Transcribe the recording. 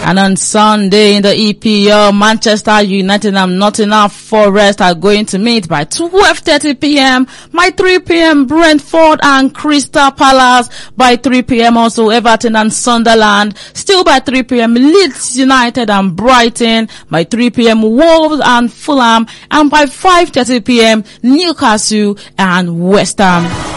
And on Sunday in the EPL, Manchester United and Nottingham Forest are going to meet by 12:30 p.m. By 3 p.m. Brentford and Crystal Palace. By 3 p.m. also Everton and Sunderland. Still by 3 p.m. Leeds United and Brighton. By 3 p.m. Wolves and Fulham. And by 5:30 p.m. Newcastle and West Ham.